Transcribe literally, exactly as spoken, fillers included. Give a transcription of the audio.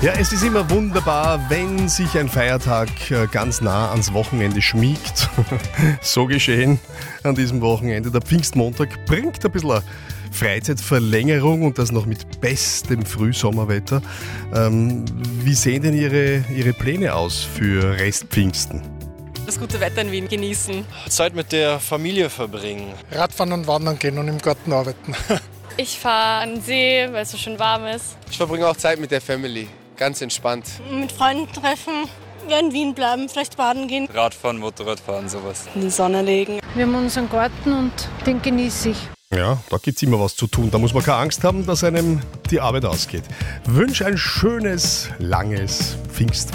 Ja, es ist immer wunderbar, wenn sich ein Feiertag ganz nah ans Wochenende schmiegt. So geschehen an diesem Wochenende. Der Pfingstmontag bringt ein bisschen Freizeitverlängerung und das noch mit bestem Frühsommerwetter. Ähm, wie sehen denn Ihre, Ihre Pläne aus für Restpfingsten? Das gute Wetter in Wien genießen. Zeit mit der Familie verbringen. Radfahren und wandern gehen und im Garten arbeiten. Ich fahre an den See, weil es so schön warm ist. Ich verbringe auch Zeit mit der Family. Ganz entspannt. Mit Freunden treffen, ja, in Wien bleiben, vielleicht baden gehen. Radfahren, Motorradfahren, sowas. In die Sonne legen. Wir haben unseren Garten und den genieße ich. Ja, da gibt es immer was zu tun. Da muss man keine Angst haben, dass einem die Arbeit ausgeht. Wünsche ein schönes, langes Pfingst.